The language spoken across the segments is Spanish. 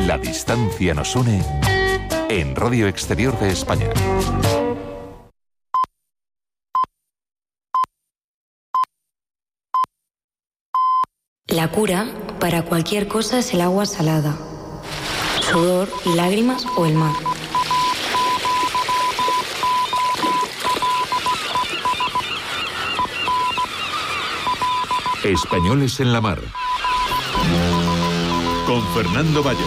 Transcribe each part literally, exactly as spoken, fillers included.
La distancia nos une en Radio Exterior de España. La cura para cualquier cosa es el agua salada, sudor, lágrimas o el mar. Españoles en la mar. Con Fernando Bayo.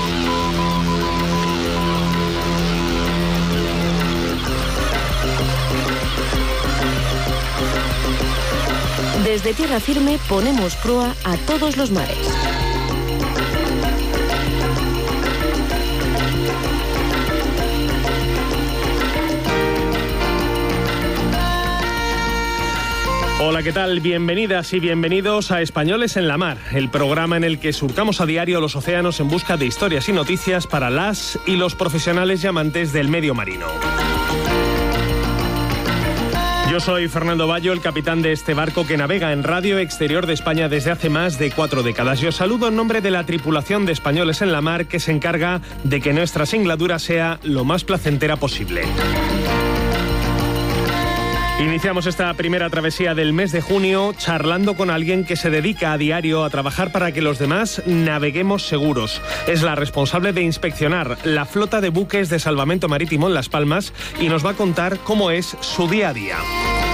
Desde tierra firme ponemos proa a todos los mares. Hola, ¿qué tal? Bienvenidas y bienvenidos a Españoles en la Mar, el programa en el que surcamos a diario los océanos en busca de historias y noticias para las y los profesionales y amantes del medio marino. Yo soy Fernando Bayo, el capitán de este barco que navega en Radio Exterior de España desde hace más de cuatro décadas. Y os saludo en nombre de la tripulación de Españoles en la Mar, que se encarga de que nuestra singladura sea lo más placentera posible. Iniciamos esta primera travesía del mes de junio charlando con alguien que se dedica a diario a trabajar para que los demás naveguemos seguros. Es la responsable de inspeccionar la flota de buques de salvamento marítimo en Las Palmas y nos va a contar cómo es su día a día.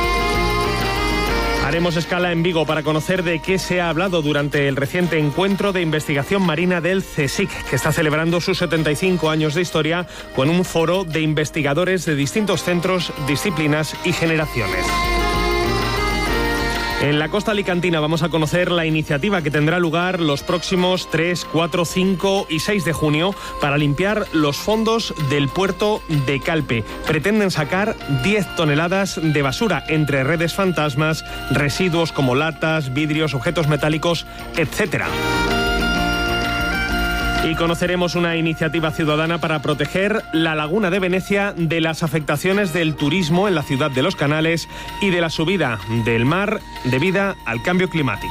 Haremos escala en Vigo para conocer de qué se ha hablado durante el reciente encuentro de investigación marina del CSIC, que está celebrando sus setenta y cinco años de historia con un foro de investigadores de distintos centros, disciplinas y generaciones. En la costa alicantina vamos a conocer la iniciativa que tendrá lugar los próximos tres, cuatro, cinco y seis de junio para limpiar los fondos del puerto de Calpe. Pretenden sacar diez toneladas de basura entre redes fantasmas, residuos como latas, vidrios, objetos metálicos, etcétera. Y conoceremos una iniciativa ciudadana para proteger la Laguna de Venecia de las afectaciones del turismo en la ciudad de Los Canales y de la subida del mar debido al cambio climático.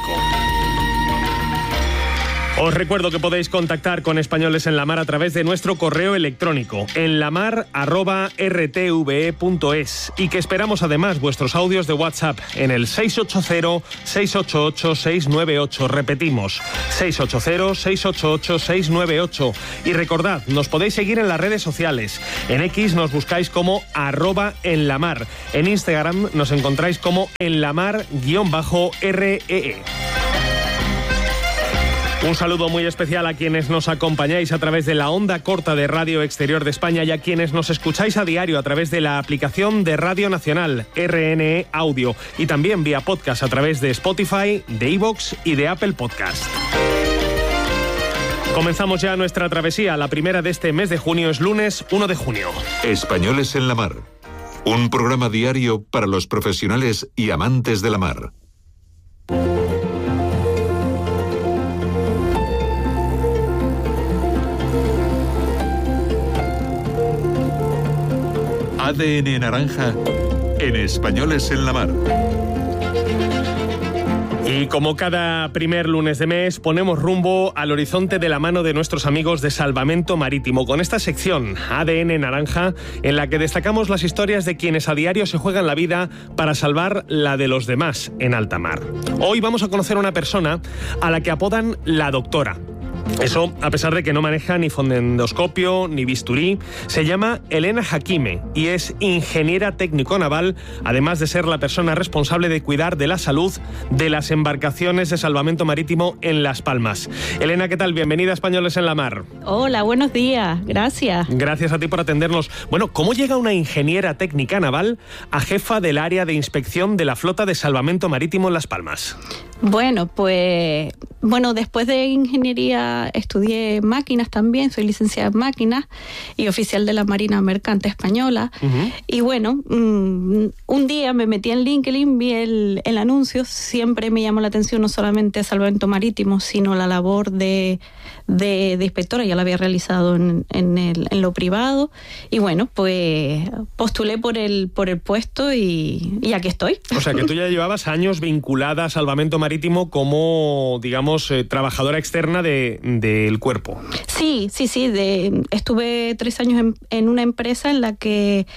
Os recuerdo que podéis contactar con Españoles en la Mar a través de nuestro correo electrónico enlamar arroba r t v e punto es y que esperamos además vuestros audios de WhatsApp en el seis ocho cero, seis ocho ocho, seis nueve ocho. Repetimos, seis ocho cero, seis ocho ocho, seis nueve ocho. Y recordad, nos podéis seguir en las redes sociales. En X nos buscáis como arroba enlamar. En Instagram nos encontráis como enlamar-ree. Un saludo muy especial a quienes nos acompañáis a través de la onda corta de Radio Exterior de España y a quienes nos escucháis a diario a través de la aplicación de Radio Nacional, R N E Audio, y también vía podcast a través de Spotify, de iVoox y de Apple Podcast. Comenzamos ya nuestra travesía. La primera de este mes de junio es lunes uno de junio. Españoles en la Mar. Un programa diario para los profesionales y amantes de la mar. A D N Naranja en Españoles en la Mar. Y como cada primer lunes de mes, ponemos rumbo al horizonte de la mano de nuestros amigos de Salvamento Marítimo, con esta sección A D N Naranja, en la que destacamos las historias de quienes a diario se juegan la vida para salvar la de los demás en alta mar. Hoy vamos a conocer a una persona a la que apodan la Doctora. Eso, a pesar de que no maneja ni fonendoscopio ni bisturí. Se llama Elena Hakime y es ingeniera técnico naval, además de ser la persona responsable de cuidar de la salud de las embarcaciones de salvamento marítimo en Las Palmas. Elena, ¿qué tal? Bienvenida a Españoles en la Mar. Hola, buenos días. Gracias. Gracias a ti por atendernos. Bueno, ¿cómo llega una ingeniera técnica naval a jefa del área de inspección de la flota de salvamento marítimo en Las Palmas? Bueno, pues, bueno, después de ingeniería estudié máquinas también, soy licenciada en máquinas y oficial de la Marina Mercante Española. Uh-huh. Y bueno, um, un día me metí en LinkedIn, vi el, el anuncio, siempre me llamó la atención no solamente salvamento marítimo, sino la labor de, de, de inspectora, ya la había realizado en, en, el, en lo privado. Y bueno, pues postulé por el, por el puesto y, y aquí estoy. O sea, que tú ya llevabas años vinculada a salvamento marítimo Marítimo como, digamos, eh, trabajadora externa de, del cuerpo. Sí, sí, sí. De, estuve tres años en, en una empresa en la que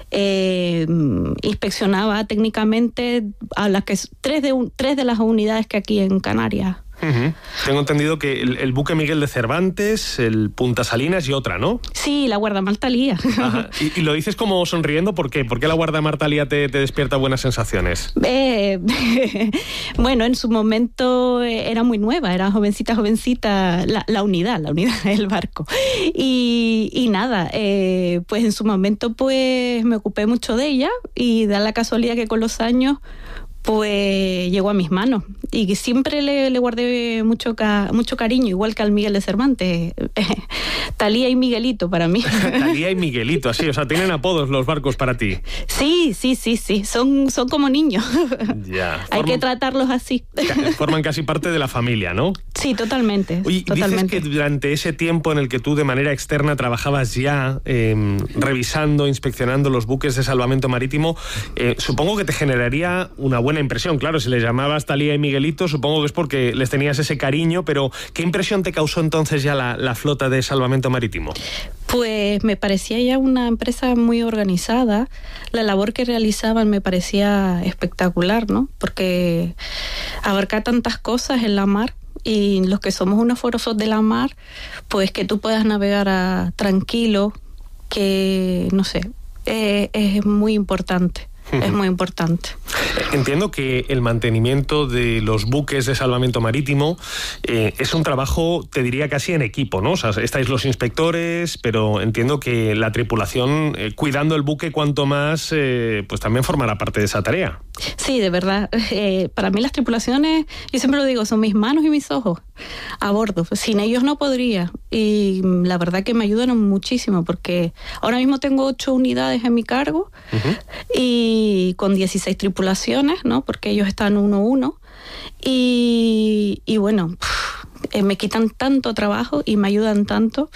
eh, inspeccionaba técnicamente a las que tres de, tres de las unidades que aquí en Canarias. Uh-huh. Tengo entendido que el, el buque Miguel de Cervantes, el Punta Salinas y otra, ¿no? Sí, la guardamar Thalía. Ajá. Y, y lo dices como sonriendo, ¿por qué? ¿Por qué la guardamar Thalía te, te despierta buenas sensaciones? Eh, bueno, en su momento era muy nueva, era jovencita, jovencita, la, la unidad, la unidad del barco. Y, y nada, eh, pues en su momento pues me ocupé mucho de ella y da la casualidad que con los años pues llegó a mis manos y siempre le, le guardé mucho, ca, mucho cariño, igual que al Miguel de Cervantes. Thalía y Miguelito para mí. Thalía y Miguelito, así, o sea, tienen apodos los barcos para ti. Sí, sí, sí, sí, son, son como niños. Ya. Hay forman, que tratarlos así. Forman casi parte de la familia, ¿no? Sí, totalmente. Oye, totalmente. dices que durante ese tiempo en el que tú de manera externa trabajabas ya eh, revisando, inspeccionando los buques de salvamento marítimo, eh, supongo que te generaría una buena impresión. Claro, si les llamabas Thalía y Miguelito, supongo que es porque les tenías ese cariño, pero ¿qué impresión te causó entonces ya la, la flota de salvamento marítimo? Pues me parecía ya una empresa muy organizada. La labor que realizaban me parecía espectacular, ¿no? Porque abarca tantas cosas en la mar y los que somos unos forosos de la mar, pues que tú puedas navegar a, tranquilo, que no sé, eh, es muy importante. Es muy importante. Entiendo que el mantenimiento de los buques de salvamento marítimo eh, es un trabajo, te diría, casi en equipo, ¿no? O sea, estáis los inspectores, pero entiendo que la tripulación, eh, cuidando el buque cuanto más, eh, pues también formará parte de esa tarea. Sí, de verdad. Eh, para mí las tripulaciones, yo siempre lo digo, son mis manos y mis ojos a bordo. Sin ellos no podría. Y la verdad que me ayudan muchísimo porque ahora mismo tengo ocho unidades en mi cargo uh-huh. y con dieciséis tripulaciones, ¿no? Porque ellos están uno a uno. Y, y bueno, eh, me quitan tanto trabajo y me ayudan tanto.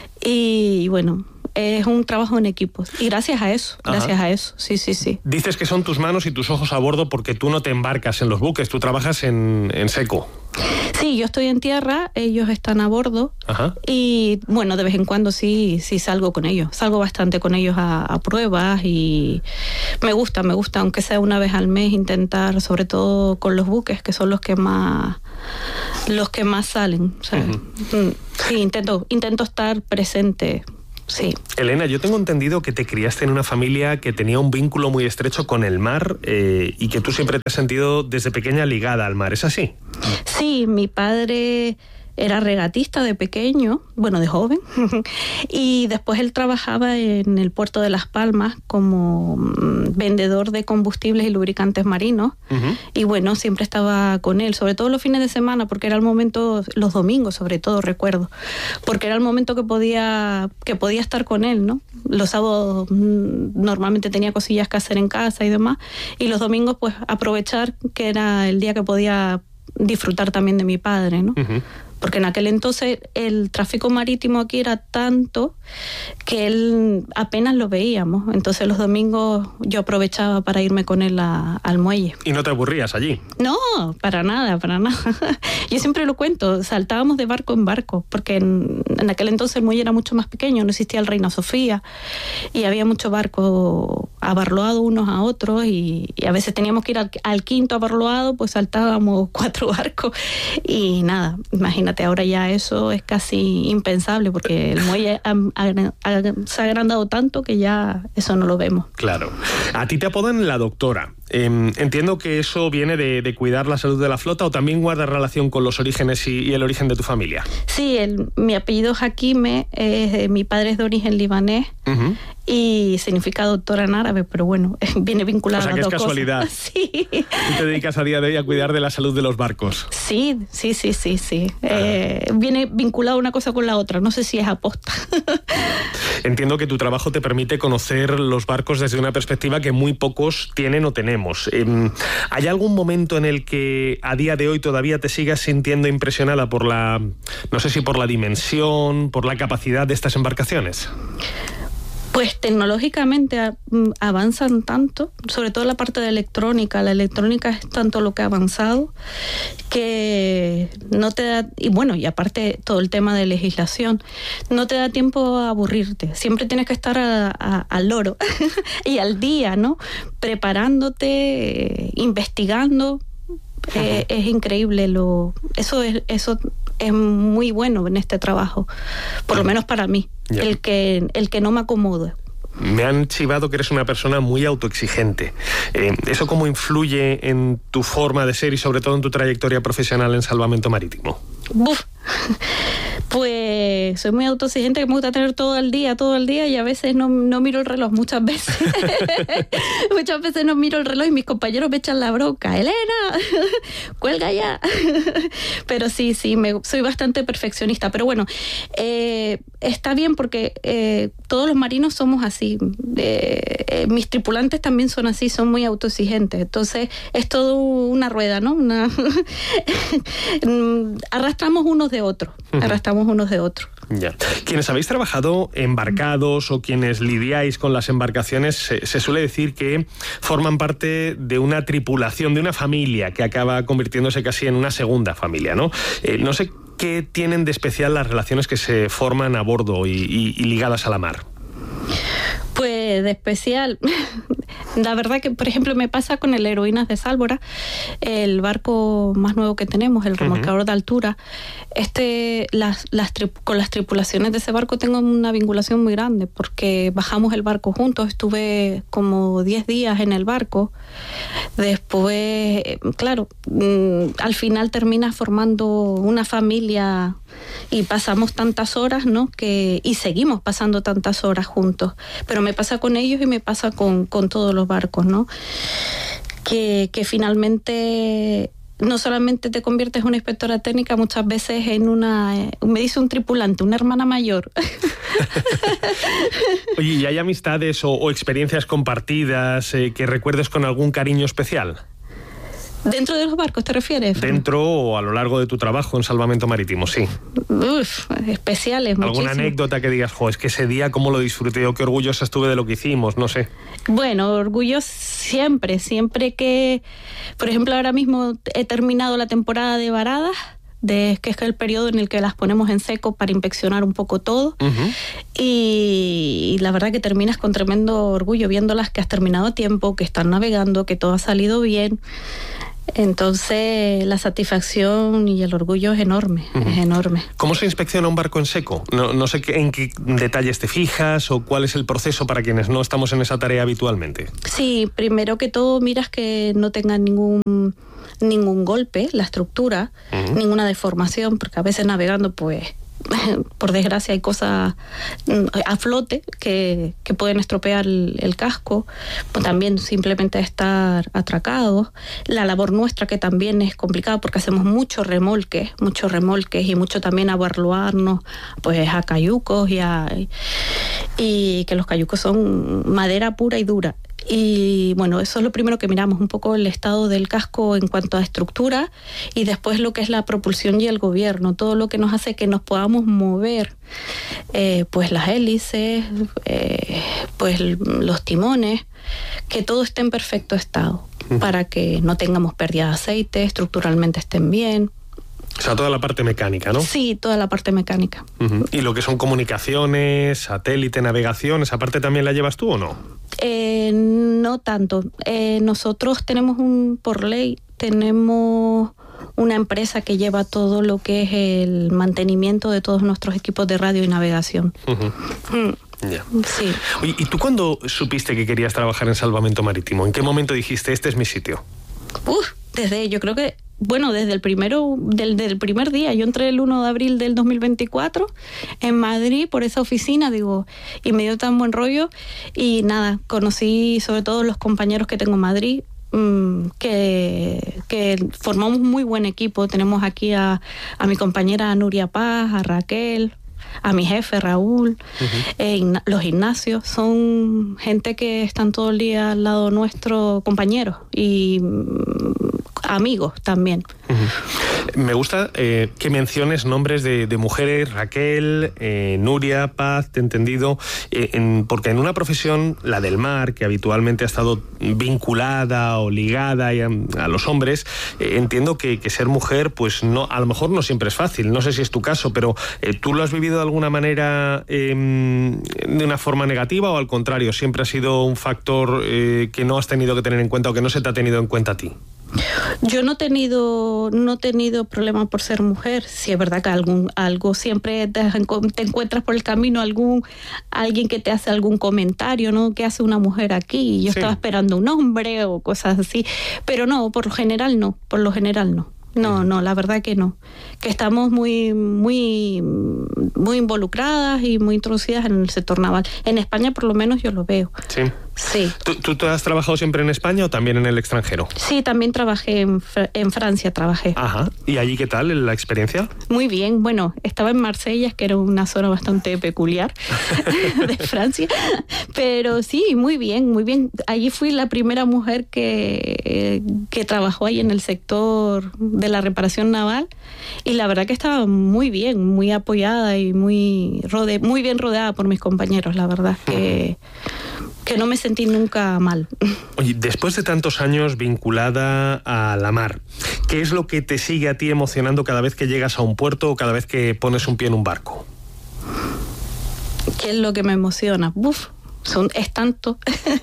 Y, y bueno... es un trabajo en equipo. Y gracias a eso, gracias Ajá. a eso, sí, sí, sí. Dices que son tus manos y tus ojos a bordo porque tú no te embarcas en los buques, tú trabajas en, en seco. Sí, yo estoy en tierra, ellos están a bordo. Ajá. Y bueno, de vez en cuando sí, sí salgo con ellos. Salgo bastante con ellos a, a pruebas y me gusta, me gusta, aunque sea una vez al mes, intentar, sobre todo con los buques, que son los que más los que más salen. O sea, uh-huh. sí, intento, intento estar presente. Sí. Elena, yo tengo entendido que te criaste en una familia que tenía un vínculo muy estrecho con el mar eh, y que tú siempre te has sentido desde pequeña ligada al mar, ¿es así? Sí, mi padre era regatista de pequeño, bueno, de joven, y después él trabajaba en el puerto de Las Palmas como vendedor de combustibles y lubricantes marinos, uh-huh. y bueno, siempre estaba con él, sobre todo los fines de semana, porque era el momento, los domingos sobre todo, recuerdo, porque era el momento que podía, que podía estar con él, ¿no? Los sábados normalmente tenía cosillas que hacer en casa y demás, y los domingos pues aprovechar que era el día que podía disfrutar también de mi padre, ¿no? Uh-huh. Porque en aquel entonces el tráfico marítimo aquí era tanto que él apenas lo veíamos. Entonces los domingos yo aprovechaba para irme con él a, al muelle. ¿Y no te aburrías allí? No, para nada, para nada. Yo siempre lo cuento, saltábamos de barco en barco, porque en, en aquel entonces el muelle era mucho más pequeño, no existía el Reina Sofía, y había mucho barco abarloado unos a otros, y, y a veces teníamos que ir al, al quinto abarloado, pues saltábamos cuatro barcos, y nada, imagínate. Ahora ya eso es casi impensable porque el muelle ha, ha, ha, se ha agrandado tanto que ya eso no lo vemos. Claro. A ti te apodan la doctora. Eh, entiendo que eso viene de, de cuidar la salud de la flota o también guarda relación con los orígenes y, y el origen de tu familia. Sí, el, mi apellido Hakime, eh, mi padre es de origen libanés uh-huh. y significa doctora en árabe, pero bueno, viene vinculado a las dos cosas. O sea, que es casualidad. Sí. Tú te dedicas a día de hoy a cuidar de la salud de los barcos. Sí, sí, sí, sí, sí. Eh, viene vinculado una cosa con la otra, no sé si es aposta. Entiendo que tu trabajo te permite conocer los barcos desde una perspectiva que muy pocos tienen o tenemos. ¿Hay algún momento en el que a día de hoy todavía te sigas sintiendo impresionada por la, no sé si por la dimensión, por la capacidad de estas embarcaciones? Pues tecnológicamente a, avanzan tanto, sobre todo la parte de electrónica. La electrónica es tanto lo que ha avanzado que no te da, y bueno, y aparte todo el tema de legislación, no te da tiempo a aburrirte. Siempre tienes que estar a, a, al loro y al día, ¿no? Preparándote, eh, investigando. Eh, es increíble lo eso es eso es muy bueno en este trabajo, por lo menos para mí, yeah. el que el que no me acomodo. Me han chivado que eres una persona muy autoexigente. Eh, ¿Eso cómo influye en tu forma de ser y sobre todo en tu trayectoria profesional en salvamento marítimo? Uf. Pues soy muy autoexigente, que me gusta tener todo el día, todo el día, y a veces no, no miro el reloj, muchas veces. Muchas veces no miro el reloj y mis compañeros me echan la bronca. Elena, cuelga ya. Pero sí, sí, me, soy bastante perfeccionista. Pero bueno, eh, está bien porque eh, todos los marinos somos así. Eh, eh, mis tripulantes también son así, son muy autoexigentes. Entonces es todo una rueda, ¿no? Una arrastramos unos de otros, arrastramos unos de otros. Ya. Quienes habéis trabajado embarcados o quienes lidiáis con las embarcaciones, se, se suele decir que forman parte de una tripulación, de una familia que acaba convirtiéndose casi en una segunda familia, ¿no? Eh, no sé qué tienen de especial las relaciones que se forman a bordo y, y, y ligadas a la mar. Pues de especial, la verdad que por ejemplo me pasa con el Heroínas de Sálvora, el barco más nuevo que tenemos, el remolcador uh-huh. de altura. Este, las, las tri- con las tripulaciones de ese barco tengo una vinculación muy grande porque bajamos el barco juntos, estuve como diez días en el barco. Después, claro, mmm, al final terminas formando una familia y pasamos tantas horas, ¿no? Que, y seguimos pasando tantas horas juntos. Pero me pasa con ellos y me pasa con, con todos los barcos, ¿no? Que, que finalmente no solamente te conviertes en una inspectora técnica, muchas veces en una, me dice un tripulante, una hermana mayor. Oye, ¿y hay amistades o, o experiencias compartidas eh, que recuerdes con algún cariño especial? ¿Dentro de los barcos te refieres? Dentro o a lo largo de tu trabajo en salvamento marítimo, sí. Uf, especiales, ¿alguna muchísimo. anécdota que digas, jo, es que ese día cómo lo disfruté o qué orgullosa estuve de lo que hicimos, no sé? Bueno, orgullo siempre, siempre que, por ejemplo, ahora mismo he terminado la temporada de varadas, de, que es el periodo en el que las ponemos en seco para inspeccionar un poco todo, uh-huh. y, y la verdad que terminas con tremendo orgullo viéndolas que has terminado a tiempo, que están navegando, que todo ha salido bien. Entonces la satisfacción y el orgullo es enorme, uh-huh. es enorme. ¿Cómo se inspecciona un barco en seco? No, no sé qué, en qué detalles te fijas o cuál es el proceso para quienes no estamos en esa tarea habitualmente. Sí, primero que todo miras que no tenga ningún ningún golpe, la estructura, uh-huh. ninguna deformación, porque a veces navegando pues por desgracia hay cosas a flote que, que pueden estropear el, el casco, pues también simplemente estar atracados. La labor nuestra que también es complicada porque hacemos muchos remolques, muchos remolques y mucho también abarloarnos pues a cayucos y, a, y que los cayucos son madera pura y dura. Y bueno, eso es lo primero que miramos, un poco el estado del casco en cuanto a estructura y después lo que es la propulsión y el gobierno, todo lo que nos hace que nos podamos mover, eh, pues las hélices, eh, pues los timones, que todo esté en perfecto estado uh-huh. para que no tengamos pérdida de aceite, estructuralmente estén bien. O sea, toda la parte mecánica, ¿no? Sí, toda la parte mecánica. Uh-huh. ¿Y lo que son comunicaciones, satélite, navegación, esa parte también la llevas tú o no? Eh, no tanto. Eh, nosotros tenemos un, por ley, tenemos una empresa que lleva todo lo que es el mantenimiento de todos nuestros equipos de radio y navegación. Uh-huh. Mm. Ya. Sí. Oye, ¿y tú cuándo supiste que querías trabajar en salvamento marítimo? ¿En qué momento dijiste, este es mi sitio? Uf, desde, yo creo que Bueno, desde el primero, del, del primer día. Yo entré el primero de abril del dos mil veinticuatro en Madrid por esa oficina, digo, y me dio tan buen rollo. Y nada, conocí sobre todo los compañeros que tengo en Madrid, mmm, que, que formamos muy buen equipo. Tenemos aquí a, a mi compañera Nuria Paz, a Raquel, a mi jefe Raúl, uh-huh. eh, Ign- los Ignacios, son gente que están todo el día al lado nuestro, compañeros, y amigos también. Uh-huh. Me gusta eh, que menciones nombres de, de mujeres, Raquel, eh, Nuria, Paz, te he entendido, eh, en, porque en una profesión, la del mar, que habitualmente ha estado vinculada o ligada a, a los hombres, eh, entiendo que, que ser mujer, pues no, a lo mejor no siempre es fácil, no sé si es tu caso, pero eh, ¿tú lo has vivido de alguna manera eh, de una forma negativa o al contrario, siempre ha sido un factor eh, que no has tenido que tener en cuenta o que no se te ha tenido en cuenta a ti? Yo no he tenido no he tenido problema por ser mujer. Sí, es verdad que algún algo siempre te, te encuentras por el camino algún alguien que te hace algún comentario, ¿no? ¿Qué hace una mujer aquí? Yo sí. estaba esperando un hombre o cosas así, pero no, por lo general no, por lo general no. No, no, la verdad que no. Que estamos muy, muy, muy involucradas y muy introducidas en el sector naval. En España, por lo menos, yo lo veo. Sí. Sí. ¿Tú, tú, tú has trabajado siempre en España o también en el extranjero? Sí, también trabajé en, en Francia, trabajé. Ajá. ¿Y allí qué tal la experiencia? Muy bien. Bueno, estaba en Marsella, que era una zona bastante peculiar de Francia. Pero sí, muy bien, muy bien. Allí fui la primera mujer que, que trabajó ahí en el sector de la reparación naval y la verdad que estaba muy bien, muy apoyada y muy, rode- muy bien rodeada por mis compañeros, la verdad que... que no me sentí nunca mal. Oye, después de tantos años vinculada a la mar, ¿qué es lo que te sigue a ti emocionando cada vez que llegas a un puerto o cada vez que pones un pie en un barco? ¿Qué es lo que me emociona? Uf, son, es tanto.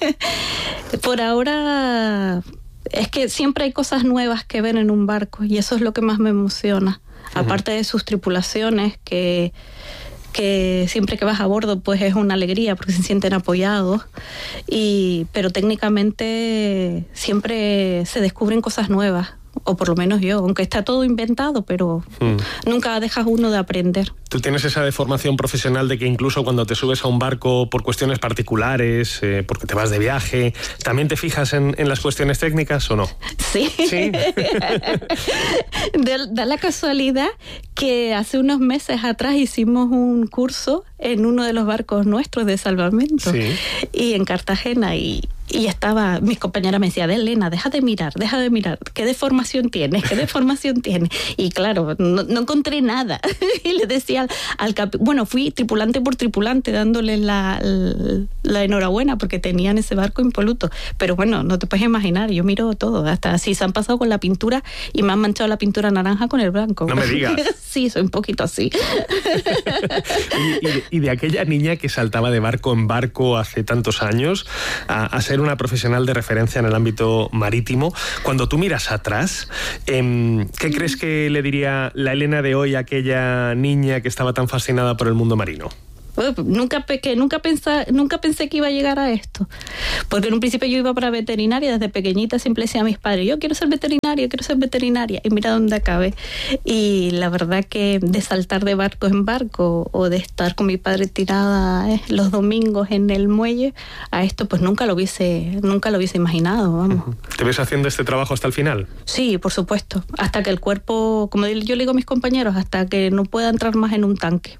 Por ahora es que siempre hay cosas nuevas que ver en un barco y eso es lo que más me emociona. Uh-huh. Aparte de sus tripulaciones que... que siempre que vas a bordo pues es una alegría porque se sienten apoyados y pero técnicamente siempre se descubren cosas nuevas, o por lo menos yo, aunque está todo inventado, pero mm. nunca dejas uno de aprender. ¿Tú tienes esa deformación profesional de que incluso cuando te subes a un barco por cuestiones particulares, eh, porque te vas de viaje, también te fijas en, en las cuestiones técnicas o no? Sí. ¿Sí? Da, da la casualidad que hace unos meses atrás hicimos un curso en uno de los barcos nuestros de salvamento, sí. y en Cartagena, y Y estaba, mis compañeras me decían, Elena, deja de mirar, deja de mirar, ¿qué deformación tienes? ¿Qué deformación tienes? Y claro, no, no encontré nada. Y le decía al, al cap... bueno, fui tripulante por tripulante dándole la, la, la enhorabuena porque tenían ese barco impoluto. Pero bueno, no te puedes imaginar, yo miro todo, hasta si se han pasado con la pintura y me han manchado la pintura naranja con el blanco. No me digas. Sí, soy un poquito así. y, y, de, y de aquella niña que saltaba de barco en barco hace tantos años a, a ser una profesional de referencia en el ámbito marítimo, cuando tú miras atrás, eh, ¿qué crees que le diría la Elena de hoy a aquella niña que estaba tan fascinada por el mundo marino? Nunca, que nunca, pensé, nunca pensé que iba a llegar a esto, porque en un principio yo iba para veterinaria, desde pequeñita siempre decía a mis padres, yo quiero ser veterinaria, quiero ser veterinaria, y mira dónde acabé. Y la verdad que de saltar de barco en barco o de estar con mi padre tirada eh, los domingos en el muelle, a esto pues nunca lo hubiese, nunca lo hubiese imaginado, vamos. ¿Te ves haciendo este trabajo hasta el final? Sí, por supuesto, hasta que el cuerpo, como yo le digo a mis compañeros, hasta que no pueda entrar más en un tanque.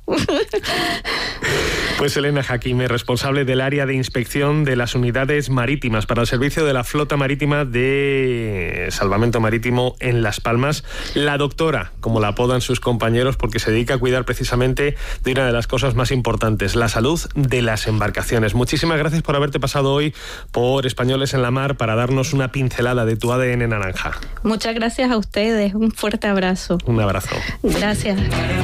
Pues Elena Hakimi, responsable del área de inspección de las unidades marítimas para el servicio de la flota marítima de Salvamento Marítimo en Las Palmas, la doctora, como la apodan sus compañeros, porque se dedica a cuidar precisamente de una de las cosas más importantes, la salud de las embarcaciones. Muchísimas gracias por haberte pasado hoy por Españoles en la Mar para darnos una pincelada de tu A D N naranja. Muchas gracias a ustedes, un fuerte abrazo. Un abrazo. Gracias.